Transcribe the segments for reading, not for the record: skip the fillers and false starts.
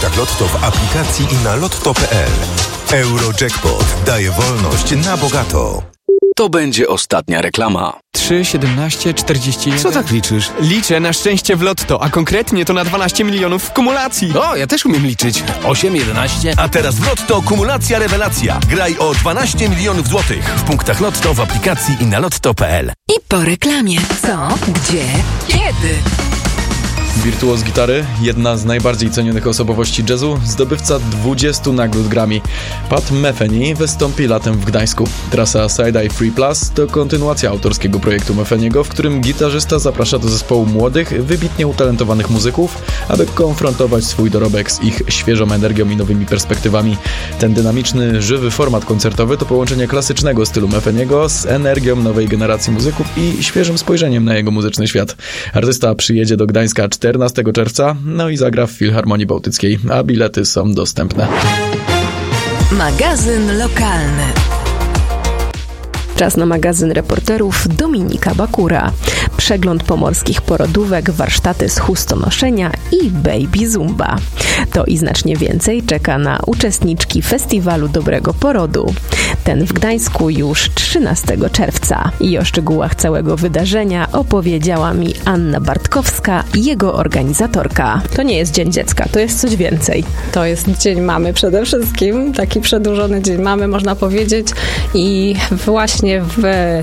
punktach Lotto w aplikacji i na lotto.pl. Eurojackpot daje wolność na bogato. To będzie ostatnia reklama. 3, 17, 41... Co tak liczysz? Liczę na szczęście w Lotto, a konkretnie to na 12 milionów w kumulacji. O, ja też umiem liczyć. 8, 11... A teraz w Lotto kumulacja rewelacja. Graj o 12 milionów złotych w punktach Lotto w aplikacji i na lotto.pl. I po reklamie. Co? Gdzie? Kiedy? Wirtuoz gitary, jedna z najbardziej cenionych osobowości jazzu, zdobywca 20 nagród Grammy. Pat Metheny wystąpi latem w Gdańsku. Trasa Side Eye Free Plus to kontynuacja autorskiego projektu Metheniego, w którym gitarzysta zaprasza do zespołu młodych, wybitnie utalentowanych muzyków, aby konfrontować swój dorobek z ich świeżą energią i nowymi perspektywami. Ten dynamiczny, żywy format koncertowy to połączenie klasycznego stylu Metheniego z energią nowej generacji muzyków i świeżym spojrzeniem na jego muzyczny świat. Artysta przyjedzie do Gdańska 14 czerwca, no i zagra w Filharmonii Bałtyckiej, a bilety są dostępne. Magazyn lokalny. Czas na magazyn reporterów Dominika Bakura. Przegląd pomorskich porodówek, warsztaty z chustonoszenia i baby zumba. To i znacznie więcej czeka na uczestniczki Festiwalu Dobrego Porodu. Ten w Gdańsku już 13 czerwca. I o szczegółach całego wydarzenia opowiedziała mi Anna Bartkowska, jego organizatorka. To nie jest Dzień Dziecka, to jest coś więcej. To jest Dzień Mamy przede wszystkim, taki przedłużony Dzień Mamy, można powiedzieć. I właśnie w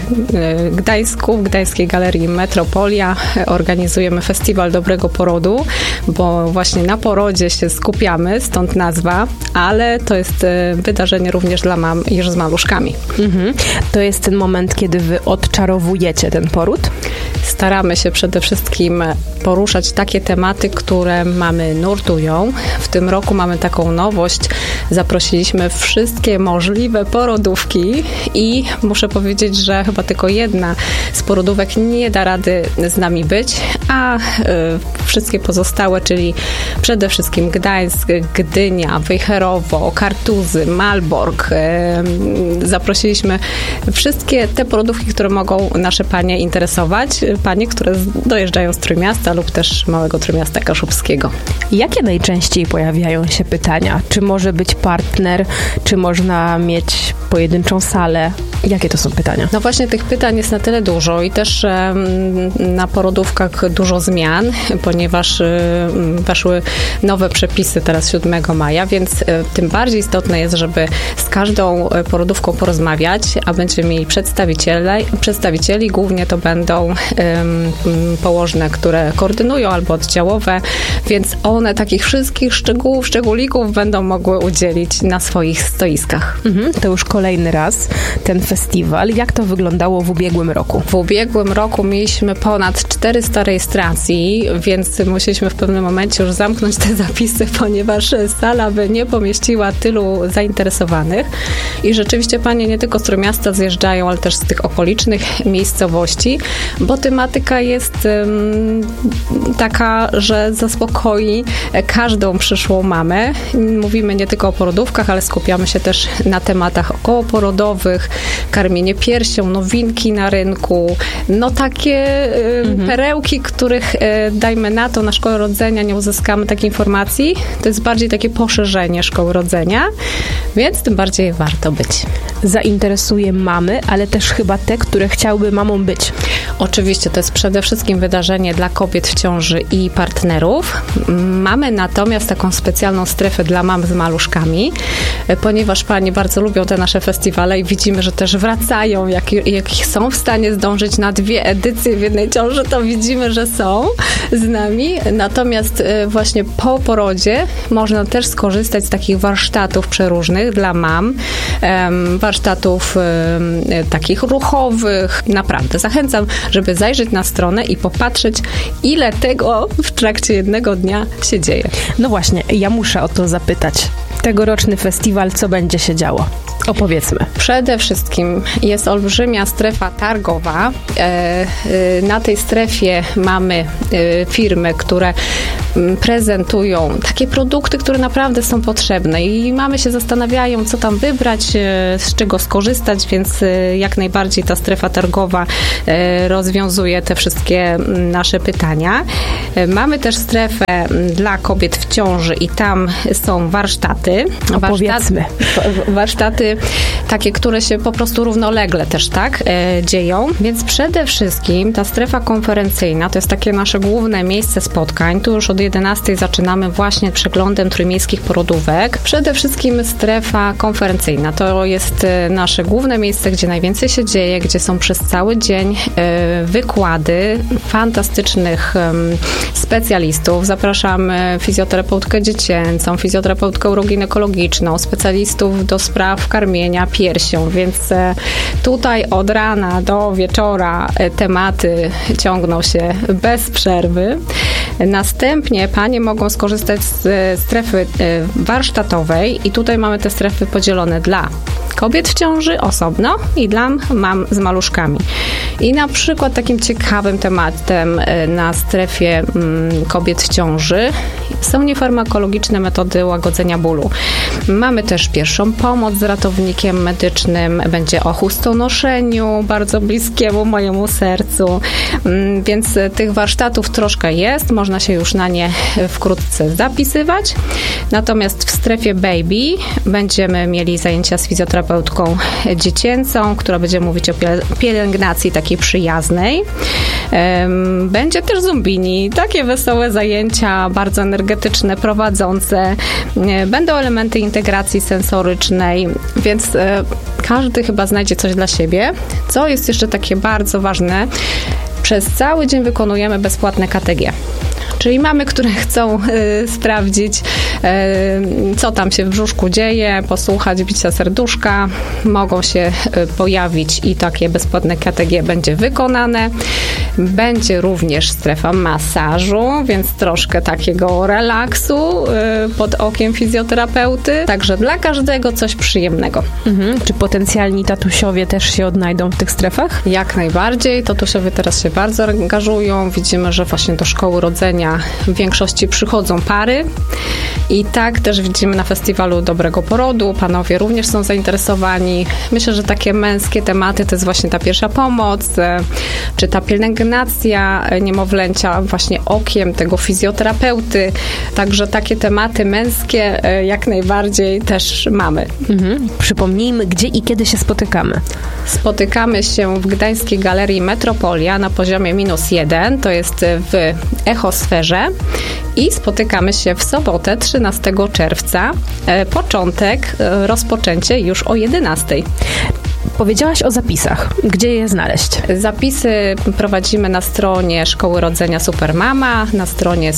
Gdańsku, w Gdańskiej Galerii Metropolia organizujemy Festiwal Dobrego Porodu, bo właśnie na porodzie się skupiamy, stąd nazwa, ale to jest wydarzenie również dla mam już z maluszkami. To jest ten moment, kiedy wy odczarowujecie ten poród? Staramy się przede wszystkim poruszać takie tematy, które mamy nurtują. W tym roku mamy taką nowość. Zaprosiliśmy wszystkie możliwe porodówki i muszę powiedzieć, że chyba tylko jedna z porodówek nie da rady z nami być, a wszystkie pozostałe, czyli przede wszystkim Gdańsk, Gdynia, Wejherowo, Kartuzy, Malbork. Zaprosiliśmy wszystkie te porodówki, które mogą nasze panie interesować. Panie, które dojeżdżają z Trójmiasta lub też małego Trójmiasta Kaszubskiego. Jakie najczęściej pojawiają się pytania? Czy może być partner? Czy można mieć pojedynczą salę? Jakie to są pytania? No właśnie tych pytań jest na tyle dużo i też na porodówkach dużo zmian, ponieważ weszły nowe przepisy teraz 7 maja, więc tym bardziej istotne jest, żeby z każdą porodówką porozmawiać, a będziemy mieli przedstawicieli, głównie to będą położne, które koordynują albo oddziałowe, więc one takich wszystkich szczególików będą mogły udzielić na swoich stoiskach. To już kolejny raz ten festiwal. Jak to wyglądało w ubiegłym roku? W ubiegłym roku mieliśmy ponad 400 rejestracji, więc musieliśmy w pewnym momencie już zamknąć te zapisy, ponieważ sala by nie pomieściła tylu zainteresowanych. I rzeczywiście panie nie tylko z Trójmiasta zjeżdżają, ale też z tych okolicznych miejscowości, bo tematyka jest taka, że zaspokoi każdą przyszłą mamę. Mówimy nie tylko o porodówkach, ale skupiamy się też na tematach okołoporodowych, karmienie piersią, nowinki na rynku, no takie perełki, których dajmy na to, na szkołę rodzenia nie uzyskamy takiej informacji. To jest bardziej takie poszerzenie szkoły rodzenia, więc tym bardziej warto być. Zainteresuje mamy, ale też chyba te, które chciałyby mamą być. Oczywiście, to jest przede wszystkim wydarzenie dla kobiet w ciąży i partnerów. Mamy natomiast taką specjalną strefę dla mam z maluszkami, ponieważ panie bardzo lubią te nasze festiwale i widzimy, że też wracają, jak są w stanie zdążyć na 2 edycje w jednej ciąży, to widzimy, że są z nami. Natomiast właśnie po porodzie można też skorzystać z takich warsztatów przeróżnych dla mam, warsztatów takich ruchowych. Naprawdę zachęcam, żeby zajrzeć na stronę i popatrzeć, ile tego w trakcie jednego dnia się dzieje. No właśnie, ja muszę o to zapytać. Tegoroczny festiwal, co będzie się działo? Opowiedzmy. Przede wszystkim jest olbrzymia strefa targowa. Na tej strefie mamy firmy, które prezentują takie produkty, które naprawdę są potrzebne i mamy się zastanawiają, co tam wybrać, z czego skorzystać, więc jak najbardziej ta strefa targowa rozwiązuje te wszystkie nasze pytania. Mamy też strefę dla kobiet w ciąży i tam są warsztaty. Warsztaty takie, które się po prostu równolegle też tak dzieją, więc przede wszystkim ta strefa konferencyjna to jest takie nasze główne miejsce spotkań. Tu już od 11 zaczynamy właśnie przeglądem trójmiejskich porodówek. Przede wszystkim strefa konferencyjna to jest nasze główne miejsce, gdzie najwięcej się dzieje, gdzie są przez cały dzień wykłady fantastycznych specjalistów. Zapraszamy fizjoterapeutkę dziecięcą, fizjoterapeutkę uroginekologiczną, specjalistów do spraw karmienia piersią, więc tutaj od rana do wieczora tematy ciągną się bez przerwy. Następnie panie mogą skorzystać z strefy warsztatowej i tutaj mamy te strefy podzielone dla kobiet w ciąży osobno i dla mam z maluszkami. I na przykład takim ciekawym tematem na strefie kobiet w ciąży są niefarmakologiczne metody łagodzenia bólu. Mamy też pierwszą pomoc z ratownikiem medycznym, będzie o chustonoszeniu, bardzo bliskiemu mojemu sercu, więc tych warsztatów troszkę jest, można się już na nie wkrótce zapisywać. Natomiast w strefie baby będziemy mieli zajęcia z fizjoterapeutką dziecięcą, która będzie mówić o pielęgnacji takiej przyjaznej. Będzie też zumbini, takie wesołe zajęcia, bardzo energetyczne, prowadzące. Będą elementy integracji sensorycznej, więc każdy chyba znajdzie coś dla siebie. Co jest jeszcze takie bardzo ważne, przez cały dzień wykonujemy bezpłatne KTG. Czyli mamy, które chcą sprawdzić, co tam się w brzuszku dzieje, posłuchać bicia serduszka, mogą się pojawić i takie bezpłatne KTG będzie wykonane. Będzie również strefa masażu, więc troszkę takiego relaksu pod okiem fizjoterapeuty. Także dla każdego coś przyjemnego. Czy potencjalni tatusiowie też się odnajdą w tych strefach? Jak najbardziej. Tatusiowie teraz się bardzo angażują. Widzimy, że właśnie do szkoły rodzenia w większości przychodzą pary. I tak też widzimy na festiwalu Dobrego Porodu. Panowie również są zainteresowani. Myślę, że takie męskie tematy to jest właśnie ta pierwsza pomoc, czy ta pielęgnacja niemowlęcia właśnie okiem tego fizjoterapeuty. Także takie tematy męskie jak najbardziej też mamy. Przypomnijmy, gdzie i kiedy się spotykamy. Spotykamy się w Gdańskiej Galerii Metropolia na poziomie -1. To jest w Echosferze. I spotykamy się w sobotę 13 czerwca. Początek, rozpoczęcie już o 11. Powiedziałaś o zapisach. Gdzie je znaleźć? Zapisy prowadzimy na stronie Szkoły Rodzenia Supermama, na stronie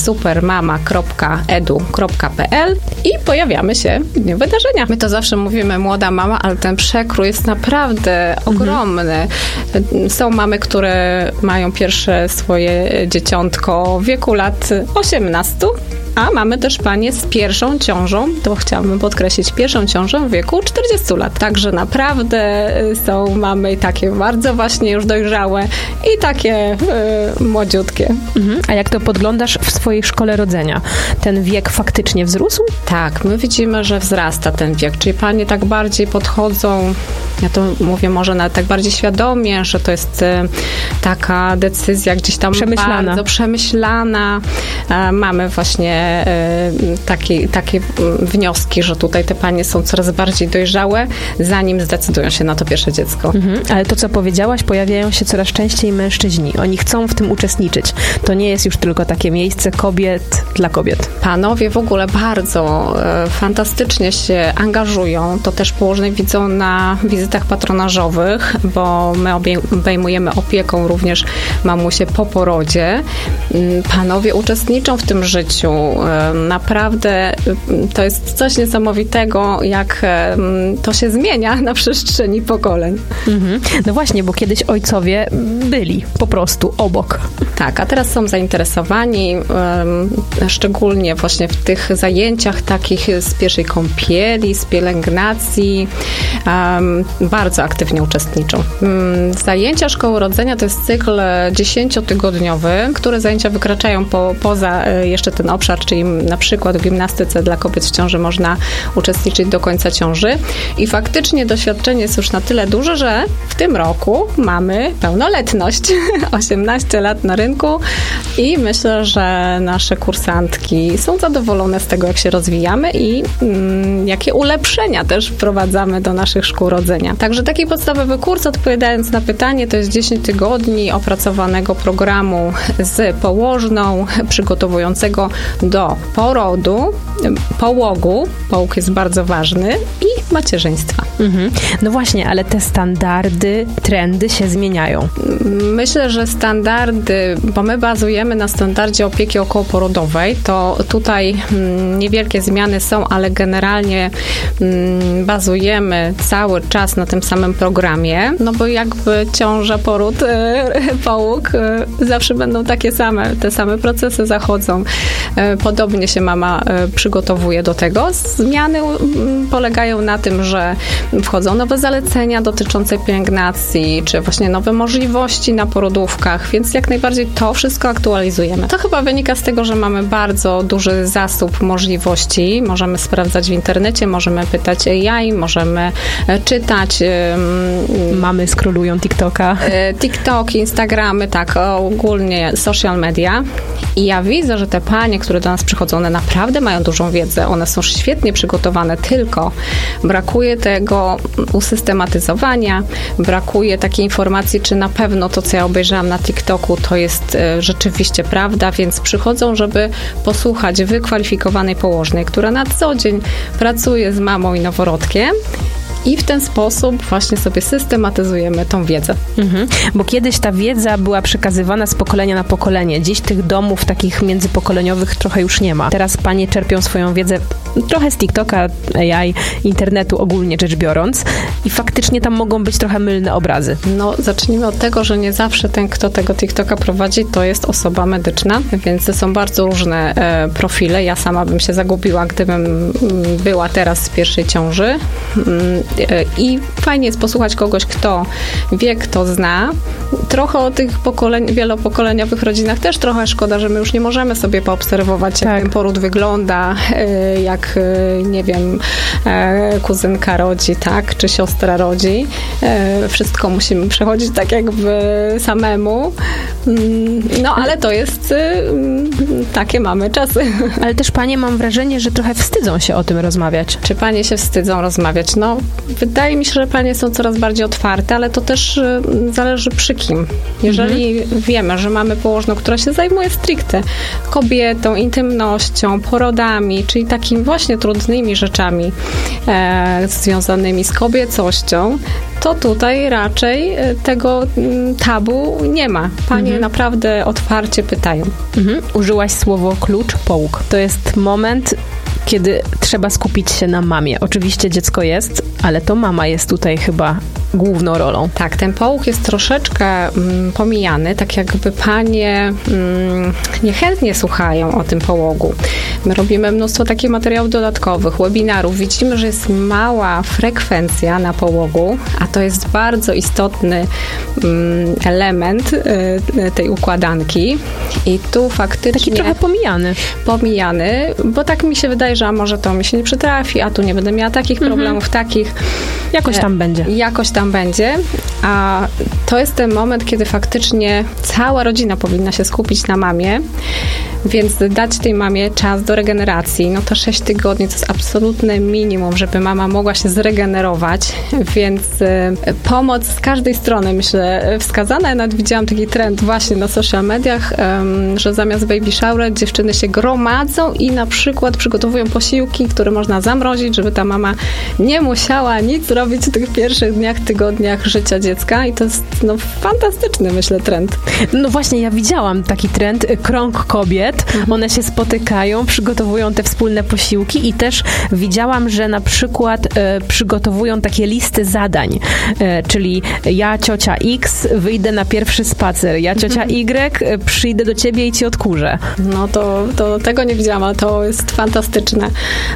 supermama.edu.pl i pojawiamy się w dniu wydarzenia. My to zawsze mówimy młoda mama, ale ten przekrój jest naprawdę ogromny. Są mamy, które mają pierwsze swoje dzieciątko w wieku lat 18, a mamy też panie z pierwszą ciążą, to chciałabym podkreślić, pierwszą ciążą w wieku 40 lat. Także naprawdę są mamy takie bardzo właśnie już dojrzałe i takie młodziutkie. A jak to podglądasz w swojej szkole rodzenia? Ten wiek faktycznie wzrósł? Tak, my widzimy, że wzrasta ten wiek, czyli panie tak bardziej podchodzą, ja to mówię może nawet tak bardziej świadomie, że to jest taka decyzja gdzieś tam bardzo przemyślana. Mamy właśnie takie wnioski, że tutaj te panie są coraz bardziej dojrzałe, zanim zdecydują się na to pierwsze dziecko. Ale to, co powiedziałaś, pojawiają się coraz częściej mężczyźni. Oni chcą w tym uczestniczyć. To nie jest już tylko takie miejsce kobiet dla kobiet. Panowie w ogóle bardzo fantastycznie się angażują. To też położne widzą na wizytach patronażowych, bo my obejmujemy opieką również mamusie po porodzie. Panowie uczestniczą w tym życiu. Naprawdę to jest coś niesamowitego, jak to się zmienia na przestrzeni pokoleń. No właśnie, bo kiedyś ojcowie byli po prostu obok. Tak, a teraz są zainteresowani, szczególnie właśnie w tych zajęciach takich z pierwszej kąpieli, z pielęgnacji. bardzo aktywnie uczestniczą. Zajęcia Szkoły Rodzenia to jest cykl 10-tygodniowy, które zajęcia wykraczają poza jeszcze ten obszar, czyli na przykład w gimnastyce dla kobiet w ciąży można uczestniczyć do końca ciąży i faktycznie doświadczenie jest już na tyle duże, że w tym roku mamy pełnoletność, 18 lat na rynku i myślę, że nasze kursantki są zadowolone z tego, jak się rozwijamy i jakie ulepszenia też wprowadzamy do naszych szkół rodzenia. Także taki podstawowy kurs, odpowiadając na pytanie, to jest 10 tygodni opracowanego programu z położną, przygotowującego do porodu, połogu, połóg jest bardzo ważny i macierzyństwa. No właśnie, ale te standardy, trendy się zmieniają. Myślę, że standardy, bo my bazujemy na standardzie opieki okołoporodowej, to tutaj niewielkie zmiany są, ale generalnie bazujemy cały czas na tym samym programie, no bo jakby ciąża, poród, połóg zawsze będą takie same, te same procesy zachodzą. Podobnie się mama przygotowuje do tego. Zmiany polegają na tym, że wchodzą nowe zalecenia dotyczące pielęgnacji, czy właśnie nowe możliwości na porodówkach, więc jak najbardziej to wszystko aktualizujemy. To chyba wynika z tego, że mamy bardzo duży zasób możliwości. Możemy sprawdzać w internecie, możemy pytać AI, możemy czytać. Mamy scrollują TikToka. TikTok, Instagramy, tak, ogólnie social media. I ja widzę, że te panie, które do nas przychodzą, one naprawdę mają dużą wiedzę, one są świetnie przygotowane, tylko brakuje tego usystematyzowania, brakuje takiej informacji, czy na pewno to, co ja obejrzałam na TikToku, to jest rzeczywiście prawda, więc przychodzą, żeby posłuchać wykwalifikowanej położnej, która na co dzień pracuje z mamą i noworodkiem. I w ten sposób właśnie sobie systematyzujemy tą wiedzę. Bo kiedyś ta wiedza była przekazywana z pokolenia na pokolenie. Dziś tych domów takich międzypokoleniowych trochę już nie ma. Teraz panie czerpią swoją wiedzę trochę z TikToka, AI, internetu ogólnie rzecz biorąc i faktycznie tam mogą być trochę mylne obrazy. No, zacznijmy od tego, że nie zawsze ten, kto tego TikToka prowadzi, to jest osoba medyczna, więc to są bardzo różne profile. Ja sama bym się zagubiła, gdybym była teraz z pierwszej ciąży. I fajnie jest posłuchać kogoś, kto wie, kto zna. Trochę o tych wielopokoleniowych rodzinach też trochę szkoda, że my już nie możemy sobie poobserwować, jak ten poród wygląda, jak, nie wiem, kuzynka rodzi, tak, czy siostra rodzi. Wszystko musimy przechodzić tak jakby samemu. No, ale to jest takie mamy czasy. Ale też panie, mam wrażenie, że trochę wstydzą się o tym rozmawiać. Czy panie się wstydzą rozmawiać? No, wydaje mi się, że panie są coraz bardziej otwarte, ale to też zależy przy kim. Jeżeli wiemy, że mamy położną, która się zajmuje stricte kobietą, intymnością, porodami, czyli takimi właśnie trudnymi rzeczami związanymi z kobiecością, to tutaj raczej tego tabu nie ma. Panie naprawdę otwarcie pytają. Użyłaś słowo klucz, połóg. To jest moment, kiedy trzeba skupić się na mamie. Oczywiście dziecko jest, ale to mama jest tutaj chyba główną rolą. Tak, ten połóg jest troszeczkę pomijany, tak jakby panie niechętnie słuchają o tym połogu. My robimy mnóstwo takich materiałów dodatkowych, webinarów. Widzimy, że jest mała frekwencja na połogu, a to jest bardzo istotny element tej układanki. I tu faktycznie... Taki trochę pomijany. Pomijany, bo tak mi się wydaje, że a może to mi się nie przytrafi, a tu nie będę miała takich problemów, takich. Jakoś tam będzie. Jakoś tam będzie, a to jest ten moment, kiedy faktycznie cała rodzina powinna się skupić na mamie, więc dać tej mamie czas do regeneracji. No to 6 tygodni to jest absolutne minimum, żeby mama mogła się zregenerować, więc pomoc z każdej strony, myślę, wskazana. Ja nawet widziałam taki trend właśnie na social mediach, że zamiast baby shower dziewczyny się gromadzą i na przykład przygotowują posiłki, które można zamrozić, żeby ta mama nie musiała nic robić w tych pierwszych dniach tygodniach życia dziecka i to jest fantastyczny, myślę, trend. No właśnie, ja widziałam taki trend, krąg kobiet, one się spotykają, przygotowują te wspólne posiłki i też widziałam, że na przykład przygotowują takie listy zadań, czyli ja, ciocia X, wyjdę na pierwszy spacer, ja, ciocia Y, przyjdę do ciebie i ci odkurzę. No to tego nie widziałam, ale to jest fantastyczne.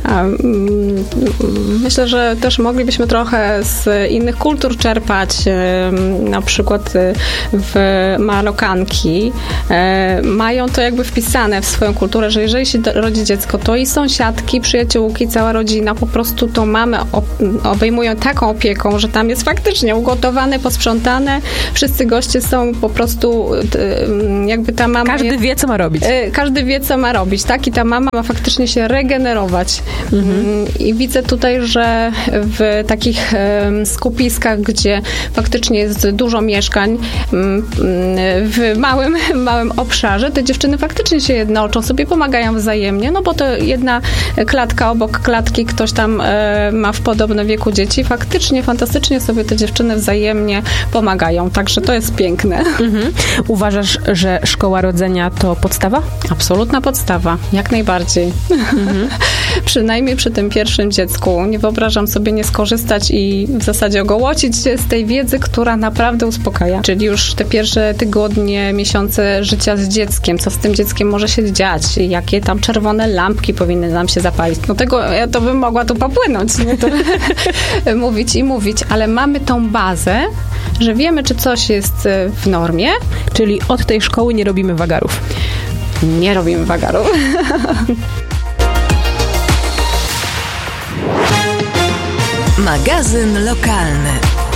Myślę, że też moglibyśmy trochę z innych kultur czerpać, na przykład w Marokanki mają to jakby wpisane w swoją kulturę, że jeżeli się rodzi dziecko, to i sąsiadki, przyjaciółki, cała rodzina po prostu tą mamę obejmują taką opieką, że tam jest faktycznie ugotowane, posprzątane, wszyscy goście są po prostu jakby ta mama... Każdy wie, co ma robić. Każdy wie, co ma robić, tak? I ta mama ma faktycznie się regenerować. I widzę tutaj, że w takich skupiskach, gdzie faktycznie jest dużo mieszkań w małym obszarze, te dziewczyny faktycznie się jednoczą, sobie pomagają wzajemnie, no bo to jedna klatka obok klatki, ktoś tam ma w podobnym wieku dzieci. Faktycznie, fantastycznie sobie te dziewczyny wzajemnie pomagają. Także to jest piękne. Uważasz, że szkoła rodzenia to podstawa? Absolutna podstawa. Jak najbardziej. Przynajmniej przy tym pierwszym dziecku. Nie wyobrażam sobie nie skorzystać i w zasadzie ogołocić się z tej wiedzy, która naprawdę uspokaja. Czyli już te pierwsze tygodnie, miesiące życia z dzieckiem. Co z tym dzieckiem może się dziać? Jakie tam czerwone lampki powinny nam się zapalić? No tego, ja to bym mogła tu popłynąć. Nie? To mówić, ale mamy tą bazę, że wiemy, czy coś jest w normie. Czyli od tej szkoły nie robimy wagarów. Nie robimy wagarów. Magazyn lokalny.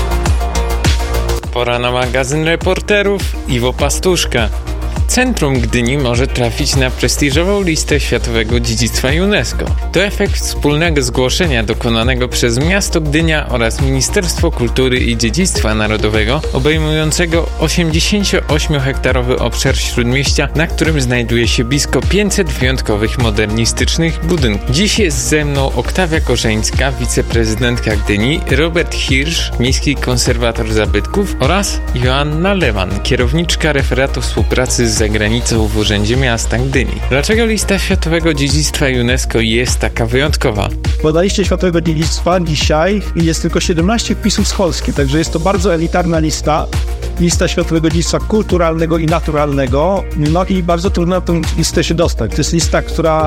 Pora na magazyn reporterów. Iwo Pastuszka. Centrum Gdyni może trafić na prestiżową listę Światowego Dziedzictwa UNESCO. To efekt wspólnego zgłoszenia dokonanego przez miasto Gdynia oraz Ministerstwo Kultury i Dziedzictwa Narodowego, obejmującego 88-hektarowy obszar śródmieścia, na którym znajduje się blisko 500 wyjątkowych, modernistycznych budynków. Dziś jest ze mną Oktawia Korzeńska, wiceprezydentka Gdyni, Robert Hirsch, miejski konserwator zabytków oraz Joanna Lewan, kierowniczka referatu współpracy z zagranicą w Urzędzie Miasta Gdyni. Dlaczego lista Światowego Dziedzictwa UNESCO jest taka wyjątkowa? Bo na liście Światowego Dziedzictwa dzisiaj jest tylko 17 wpisów z Polski, także jest to bardzo elitarna lista. Lista Światowego Dziedzictwa kulturalnego i naturalnego, no i bardzo trudno na tę listę się dostać. To jest lista,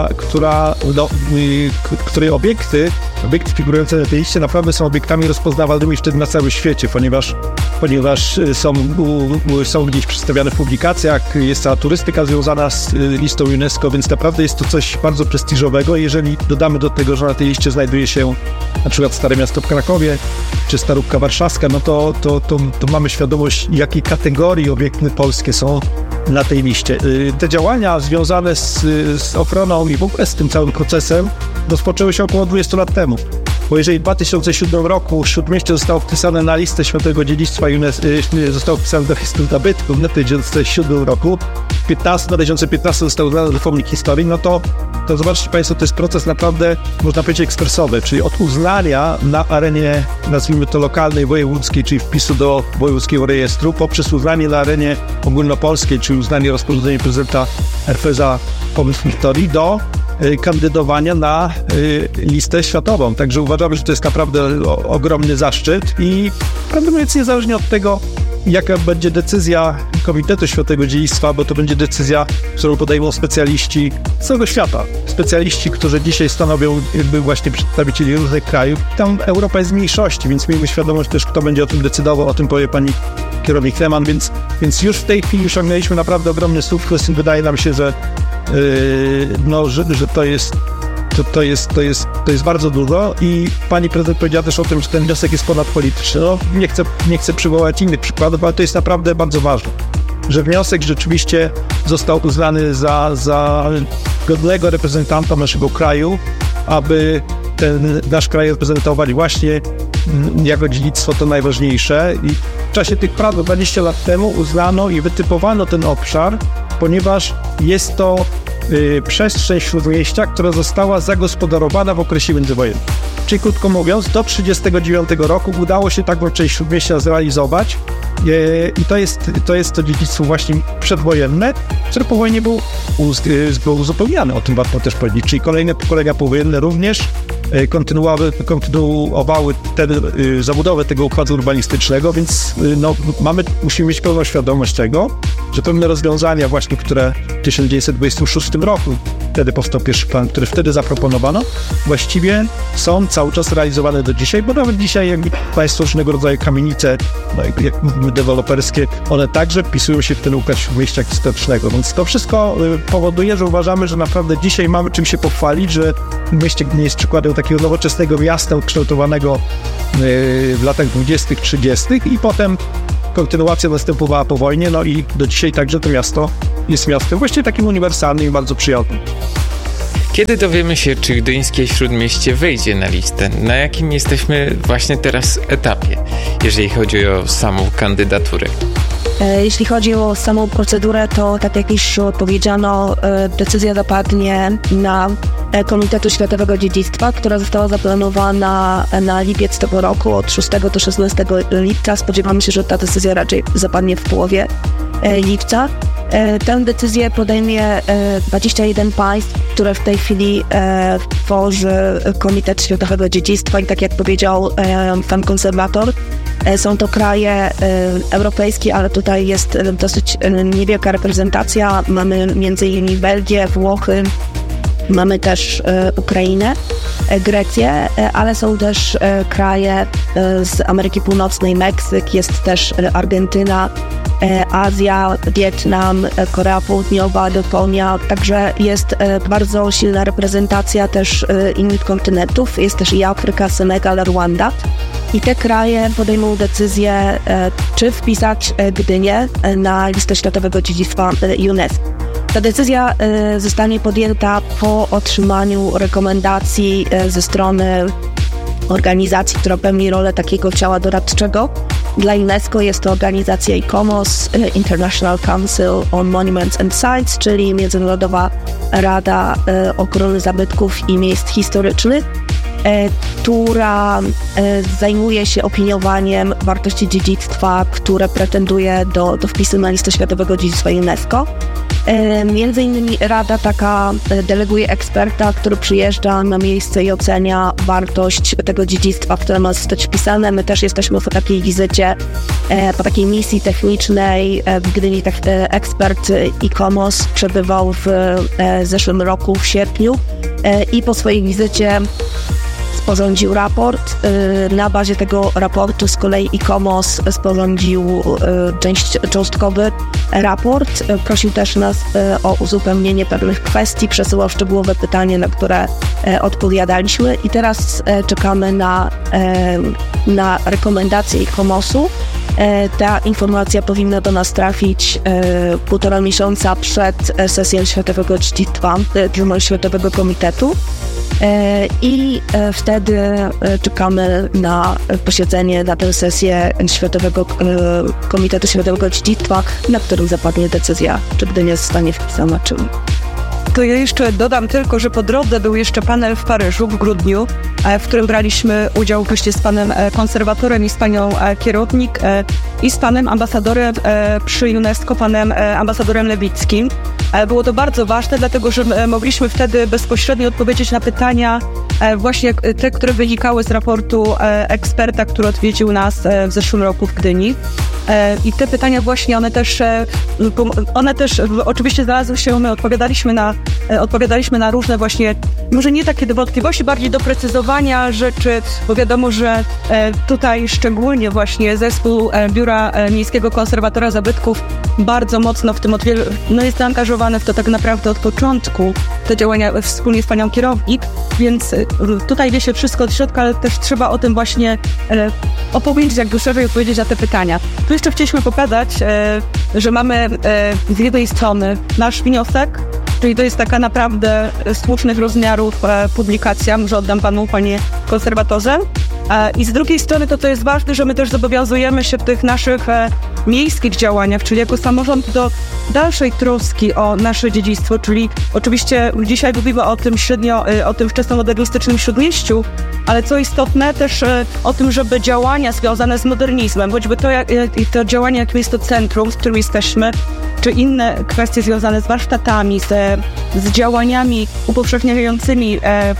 której obiekty figurujące na tej liście naprawdę są obiektami rozpoznawalnymi wtedy na całym świecie, ponieważ są gdzieś przedstawiane w publikacjach, jest cała turystyka związana z listą UNESCO, więc naprawdę jest to coś bardzo prestiżowego. Jeżeli dodamy do tego, że na tej liście znajduje się na przykład Stare Miasto w Krakowie, czy Starówka Warszawska, no to mamy świadomość, jakiej kategorii obiekty polskie są na tej liście. Te działania związane z ochroną i w ogóle z tym całym procesem rozpoczęły się około 20 lat temu. Bo jeżeli w 2007 roku Śródmieście zostało wpisane na listę Światowego Dziedzictwa zostało wpisane do historii zabytków, w 2007 roku, w 2015 został uznany za pomnik historii, no to zobaczcie Państwo, to jest proces naprawdę, można powiedzieć, ekspresowy, czyli od uznania na arenie, nazwijmy to lokalnej, wojewódzkiej, czyli wpisu do wojewódzkiego rejestru, poprzez uznanie na arenie ogólnopolskiej, czyli uznanie rozporządzenia prezydenta RP za pomnik historii, do kandydowania na listę światową. Także uważamy, że to jest naprawdę ogromny zaszczyt i prawdę mówiąc, niezależnie od tego, jaka będzie decyzja Komitetu Światowego Dziedzictwa, bo to będzie decyzja, którą podejmą specjaliści z całego świata. Specjaliści, którzy dzisiaj stanowią jakby właśnie przedstawicieli różnych krajów. Tam Europa jest w mniejszości, więc miejmy świadomość też, kto będzie o tym decydował, o tym powie pani kierownik Leman, więc już w tej chwili osiągnęliśmy naprawdę ogromny sukces i wydaje nam się, że to jest bardzo dużo i pani prezydent powiedziała też o tym, że ten wniosek jest ponadpolityczny. No, nie chcę przywołać innych przykładów, ale to jest naprawdę bardzo ważne, że wniosek rzeczywiście został uznany za godnego reprezentanta naszego kraju, aby ten nasz kraj reprezentować właśnie jako dziedzictwo to najważniejsze i w czasie tych prac 20 lat temu uznano i wytypowano ten obszar, ponieważ jest to przestrzeń śródmieścia, która została zagospodarowana w okresie międzywojennym. Czyli krótko mówiąc, do 1939 roku udało się taką część Śródmieścia zrealizować i to jest to dziedzictwo właśnie przedwojenne, które po wojnie było uzupełniane, o tym warto też powiedzieć. Czyli kolejne pokolenia powojenne również kontynuowały zabudowę tego układu urbanistycznego, więc musimy mieć pełną świadomość tego, że pewne rozwiązania właśnie, które w 1926 roku, wtedy powstał pierwszy plan, który wtedy zaproponowano, właściwie są cały czas realizowane do dzisiaj, bo nawet dzisiaj jak państwo różnego rodzaju kamienice, jak mówimy deweloperskie, one także wpisują się w ten układ śródmieścia historycznego, więc to wszystko powoduje, że uważamy, że naprawdę dzisiaj mamy czym się pochwalić, że mieście Gdynia jest przykładem takiego nowoczesnego miasta ukształtowanego w latach 20., 30. i potem kontynuacja następowała po wojnie, i do dzisiaj także to miasto jest miastem właściwie takim uniwersalnym i bardzo przyjaznym. Kiedy dowiemy się, czy Gdyńskie Śródmieście wejdzie na listę? Na jakim jesteśmy właśnie teraz etapie, jeżeli chodzi o samą kandydaturę? Jeśli chodzi o samą procedurę, to tak jak już powiedziano, decyzja zapadnie na Komitetu Światowego Dziedzictwa, która została zaplanowana na lipiec tego roku, od 6 do 16 lipca. Spodziewamy się, że ta decyzja raczej zapadnie w połowie lipca. Tę decyzję podejmie 21 państw, które w tej chwili tworzy Komitet Światowego Dziedzictwa i tak jak powiedział pan konserwator, są to kraje europejskie, ale tutaj jest dosyć niewielka reprezentacja. Mamy m.in. Belgię, Włochy, mamy też Ukrainę, Grecję, ale są też kraje z Ameryki Północnej, Meksyk, jest też Argentyna, Azja, Wietnam, Korea Południowa, Japonia, także jest bardzo silna reprezentacja też innych kontynentów, jest też i Afryka, Senegal, Rwanda. I te kraje podejmą decyzję, czy wpisać Gdynię na listę Światowego Dziedzictwa UNESCO. Ta decyzja zostanie podjęta po otrzymaniu rekomendacji ze strony organizacji, która pełni rolę takiego ciała doradczego. Dla UNESCO jest to organizacja ICOMOS, International Council on Monuments and Sites, czyli Międzynarodowa Rada Ochrony Zabytków i Miejsc Historycznych, która zajmuje się opiniowaniem wartości dziedzictwa, które pretenduje do wpisu na listę Światowego Dziedzictwa UNESCO. Między innymi Rada taka deleguje eksperta, który przyjeżdża na miejsce i ocenia wartość tego dziedzictwa, które ma zostać wpisane. My też jesteśmy po takiej wizycie, po takiej misji technicznej w Gdyni. Ekspert ICOMOS przebywał w zeszłym roku w sierpniu i po swojej wizycie sporządził raport. Na bazie tego raportu z kolei ICOMOS sporządził cząstkowy raport. Prosił też nas o uzupełnienie pewnych kwestii, przesyłał szczegółowe pytania, na które odpowiadaliśmy i teraz czekamy na rekomendacje ICOMOS-u. Ta informacja powinna do nas trafić 1,5 miesiąca przed sesją Światowego Dziedzictwa, Światowego Komitetu. I wtedy czekamy na posiedzenie, na tę sesję Komitetu Światowego Dziedzictwa, na którym zapadnie decyzja, czy Gdynia zostanie wpisana, czy nie. To ja jeszcze dodam tylko, że po drodze był jeszcze panel w Paryżu w grudniu, w którym braliśmy udział właśnie z panem konserwatorem i z panią kierownik i z panem ambasadorem przy UNESCO, panem ambasadorem Lewickim. Było to bardzo ważne, dlatego że mogliśmy wtedy bezpośrednio odpowiedzieć na pytania właśnie te, które wynikały z raportu eksperta, który odwiedził nas w zeszłym roku w Gdyni. I te pytania właśnie, one też oczywiście znalazły się, my odpowiadaliśmy na różne właśnie, może nie takie wątpliwości, bardziej doprecyzowania rzeczy, bo wiadomo, że tutaj szczególnie właśnie zespół Biura Miejskiego Konserwatora Zabytków bardzo mocno w tym jest zaangażowany w to tak naprawdę od początku, te działania wspólnie z panią kierownik, więc tutaj wie się wszystko od środka, ale też trzeba o tym właśnie opowiedzieć, jakby szerzej odpowiedzieć na te pytania. Tu jeszcze chcieliśmy pokazać, że mamy z jednej strony nasz wniosek, czyli to jest taka naprawdę słusznych rozmiarów publikacja, może oddam panu, panie konserwatorze. I z drugiej strony to, co jest ważne, że my też zobowiązujemy się w tych naszych miejskich działaniach, czyli jako samorząd do dalszej troski o nasze dziedzictwo, czyli oczywiście dzisiaj mówimy o tym o tym wczesnomodernistycznym Śródmieściu, ale co istotne też o tym, żeby działania związane z modernizmem, choćby to działanie, jakim jest to centrum, w którym jesteśmy, czy inne kwestie związane z warsztatami, z działaniami upowszechniającymi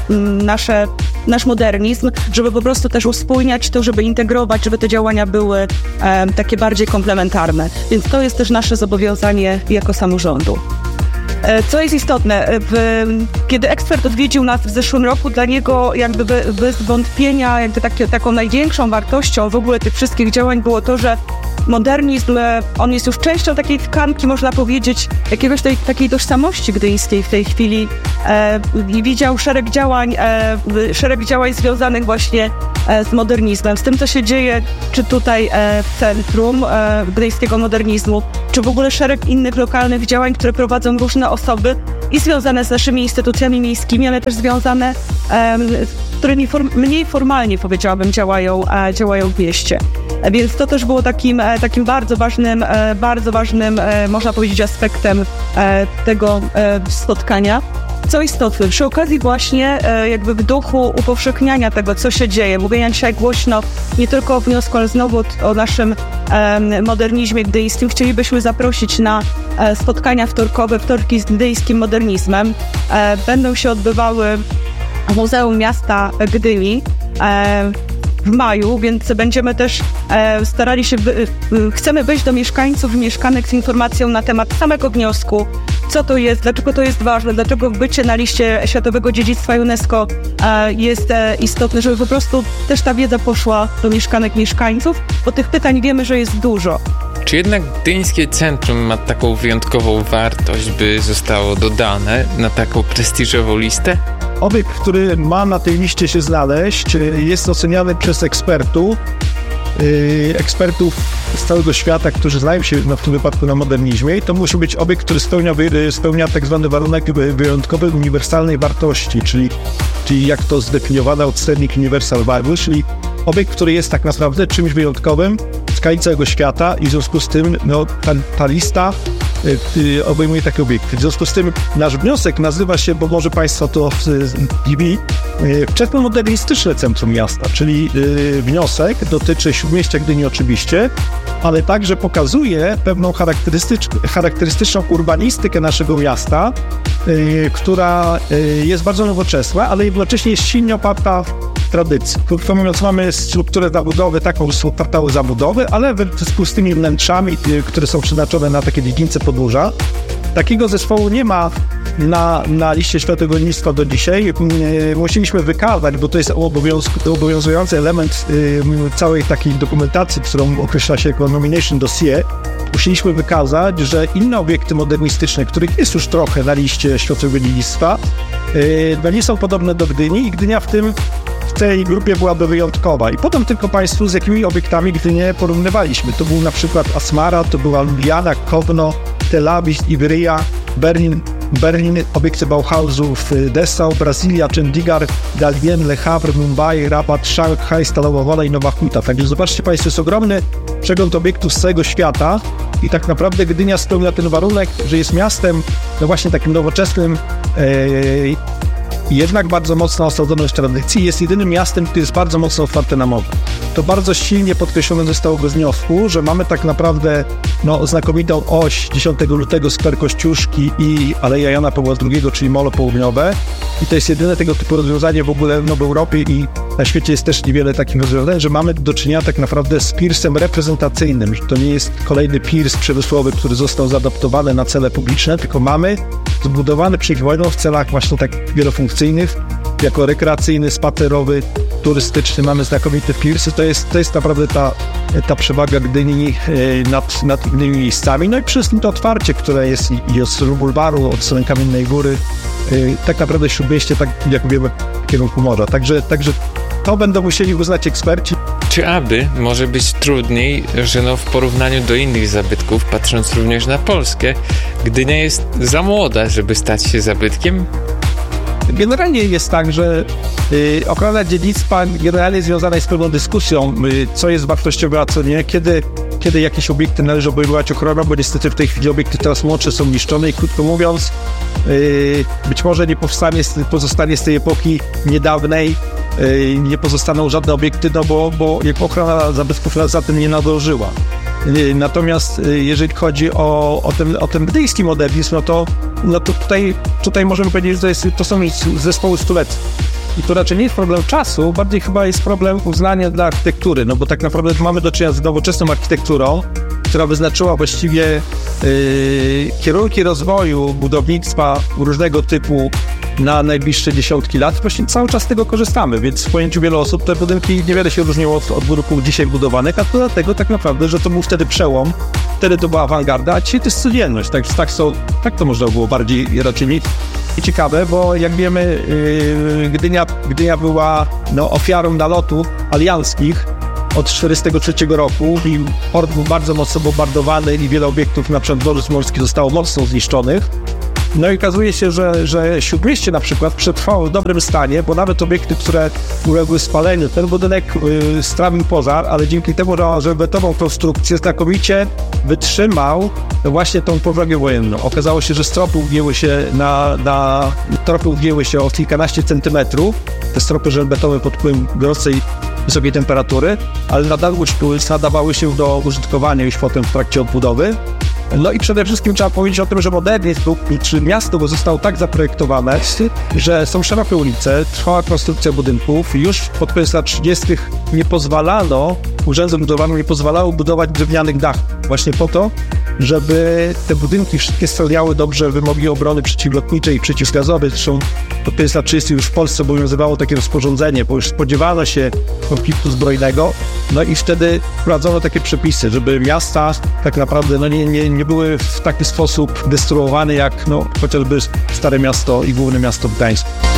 nasz modernizm, żeby po prostu też uspójniać to, żeby integrować, żeby te działania były takie bardziej komplementarne. Więc to jest też nasze zobowiązanie jako samorządu. Co jest istotne, kiedy ekspert odwiedził nas w zeszłym roku, dla niego jakby bez wątpienia taką największą wartością w ogóle tych wszystkich działań było to, że modernizm, on jest już częścią takiej tkanki, można powiedzieć, jakiegoś takiej tożsamości gdyńskiej w tej chwili i widział szereg działań związanych właśnie z modernizmem, z tym, co się dzieje, czy tutaj w centrum gdyńskiego modernizmu, czy w ogóle szereg innych lokalnych działań, które prowadzą różne osoby i związane z naszymi instytucjami miejskimi, ale też związane, którymi mniej formalnie, powiedziałabym, działają w mieście. Więc to też było takim bardzo ważnym, można powiedzieć, aspektem tego spotkania. Co istotne, przy okazji właśnie jakby w duchu upowszechniania tego, co się dzieje, mówienia dzisiaj głośno nie tylko o wniosku, ale znowu o naszym modernizmie gdyńskim, chcielibyśmy zaprosić na spotkania wtorkowe, wtorki z gdyńskim modernizmem. Będą się odbywały w Muzeum Miasta Gdyni w maju, więc będziemy też starali się, chcemy wyjść do mieszkańców i mieszkanek z informacją na temat samego wniosku, co to jest, dlaczego to jest ważne, dlaczego bycie na liście Światowego Dziedzictwa UNESCO jest istotne, żeby po prostu też ta wiedza poszła do mieszkanek, mieszkańców, bo tych pytań wiemy, że jest dużo. Czy jednak Gdyńskie Centrum ma taką wyjątkową wartość, by zostało dodane na taką prestiżową listę? Obiekt, który ma na tej liście się znaleźć, jest oceniany przez ekspertów z całego świata, którzy znają się w tym wypadku na modernizmie, i to musi być obiekt, który spełnia tak zwany warunek wyjątkowej, uniwersalnej wartości, czyli jak to zdefiniowano od Sterling Universal Value, czyli obiekt, który jest tak naprawdę czymś wyjątkowym w skali całego świata i w związku z tym ta lista obejmuje takie obiekty. W związku z tym nasz wniosek nazywa się, bo może Państwa to dziwi, Wczesnomodernistyczne Centrum Miasta, czyli wniosek dotyczy Śródmieścia Gdyni oczywiście, ale także pokazuje pewną charakterystyczną urbanistykę naszego miasta, która jest bardzo nowoczesna, ale jednocześnie jest silnie oparta w tradycji. Krótko mówiąc, mamy strukturę zabudowy, taką kwartały zabudowy, ale w związku z tymi wnętrzami, które są przeznaczone na takie dziedzińce podwórza. Takiego zespołu nie ma na liście Światowego Dziedzictwa do dzisiaj. Musieliśmy wykazać, bo to jest obowiązujący element całej takiej dokumentacji, którą określa się jako nomination dossier. Musieliśmy wykazać, że inne obiekty modernistyczne, których jest już trochę na liście Światowego Dziedzictwa, nie są podobne do Gdyni i Gdynia w tej grupie byłaby wyjątkowa. I potem tylko Państwu z jakimi obiektami Gdynię porównywaliśmy. To był na przykład Asmara, to była Lubliana, Kowno, Tel Awiw, Iberia, Berlin, obiekty Bauhausów, Dessau, Brazylia, Chandigarh, Dalian, Le Havre, Mumbai, Rabat, Szanghaj, Stalowa Wola i Nowa Huta. Także zobaczcie Państwo, jest ogromny przegląd obiektów z całego świata i tak naprawdę Gdynia spełnia ten warunek, że jest miastem właśnie takim nowoczesnym, jednak bardzo mocno osadzonym w tradycji, jest jedynym miastem, które jest bardzo mocno otwarte na modę. To bardzo silnie podkreślone zostało bez wniosku, że mamy tak naprawdę znakomitą oś 10 lutego skwer Kościuszki i Aleja Jana Pawła II, czyli Molo Południowe. I to jest jedyne tego typu rozwiązanie w ogóle w Europie i na świecie jest też niewiele takich rozwiązań, że mamy do czynienia tak naprawdę z pirsem reprezentacyjnym, że to nie jest kolejny pirs przemysłowy, który został zaadaptowany na cele publiczne, tylko mamy zbudowany przed wojną w celach właśnie tak wielofunkcyjnych, jako rekreacyjny, spacerowy, turystyczny, mamy znakomite pirsy. To jest naprawdę ta przewaga Gdyni nad innymi miejscami. No i przede wszystkim to otwarcie, które jest i od strony bulwaru, od strony Kamiennej Góry, tak naprawdę Śródmieście, tak jak wiemy, w kierunku morza. Także to będą musieli uznać eksperci. Czy aby może być trudniej, że w porównaniu do innych zabytków, patrząc również na Polskę, Gdynia jest za młoda, żeby stać się zabytkiem? Generalnie jest tak, że ochrona dziedzictwa generalnie związana jest z pewną dyskusją, co jest wartościowe, a co nie. Kiedy kiedy jakieś obiekty należy obejmować ochroną, bo niestety w tej chwili obiekty teraz młodsze są niszczone i krótko mówiąc, być może nie pozostanie z tej epoki niedawnej, nie pozostaną żadne obiekty, no bo jak ochrona zabezpieczona za tym nie nadążyła. Natomiast jeżeli chodzi o ten gdyński modernizm, no to tutaj możemy powiedzieć, że to są zespoły stuletnie. I to raczej nie jest problem czasu, bardziej chyba jest problem uznania dla architektury, no bo tak naprawdę mamy do czynienia z nowoczesną architekturą, która wyznaczyła właściwie kierunki rozwoju budownictwa różnego typu na najbliższe dziesiątki lat. Właśnie cały czas z tego korzystamy, więc w pojęciu wielu osób te budynki niewiele się różniło od budynków dzisiaj budowanych, a to dlatego tak naprawdę, że to był wtedy przełom, wtedy to była awangarda, a dzisiaj to jest codzienność. Tak to można było bardziej raczej mieć. I ciekawe, bo jak wiemy, Gdynia była ofiarą nalotów alianckich od 1943 roku i port był bardzo mocno bombardowany i wiele obiektów, na przykład dworzec morski, zostało mocno zniszczonych. No i okazuje się, że Śródmieście na przykład przetrwało w dobrym stanie, bo nawet obiekty, które uległy spaleniu, ten budynek strawił pożar, ale dzięki temu, że betonową konstrukcję znakomicie wytrzymał właśnie tą powagę wojenną. Okazało się, że stropy ugięły się o kilkanaście centymetrów, te stropy żelbetowe pod wpływem gorącej wysokiej temperatury, ale nadal nadawały się do użytkowania już potem w trakcie odbudowy. No i przede wszystkim trzeba powiedzieć o tym, że modernizm czy miasto zostało tak zaprojektowane, że są szerokie ulice, trwała konstrukcja budynków. Już pod koniec lat 30. nie pozwalano, urzędom budowlanym nie pozwalało budować drewnianych dachów. Właśnie po to, żeby te budynki wszystkie spełniały dobrze wymogi obrony przeciwlotniczej i przeciwgazowej. Zresztą pod koniec lat 30. już w Polsce obowiązywało takie rozporządzenie, bo już spodziewano się konfliktu zbrojnego. No i wtedy wprowadzono takie przepisy, żeby miasta tak naprawdę nie były w taki sposób destruowane jak chociażby Stare Miasto i główne miasto Gdańsk.